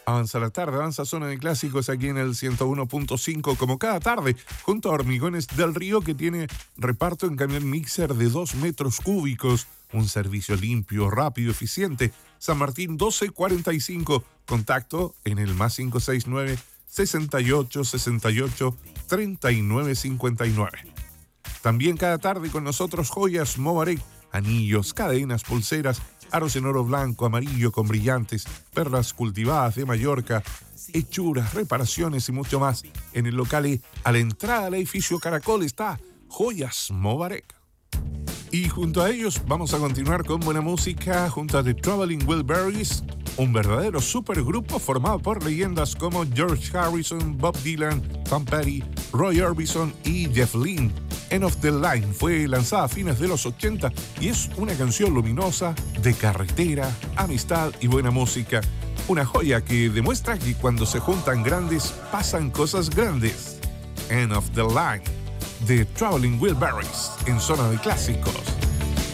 Avanza la tarde, avanza Zona de Clásicos aquí en el 101.5 como cada tarde, junto a Hormigones del Río, que tiene reparto en camión mixer de 2 metros cúbicos, un servicio limpio, rápido, eficiente. San Martín 1245, contacto en el más 569 68 68 39 59. También cada tarde con nosotros Joyas Mobaré, anillos, cadenas, pulseras, aros en oro blanco, amarillo con brillantes, perlas cultivadas de Mallorca, hechuras, reparaciones y mucho más. En el local a la entrada del edificio Caracol está Joyas Mobaré. Y junto a ellos vamos a continuar con buena música junto a The Traveling Wilburys, un verdadero supergrupo formado por leyendas como George Harrison, Bob Dylan, Tom Petty, Roy Orbison y Jeff Lynne. End of the Line fue lanzada a fines de los 80 y es una canción luminosa de carretera, amistad y buena música. Una joya que demuestra que cuando se juntan grandes pasan cosas grandes. End of the Line de Traveling Wilburys en Zona de Clásicos.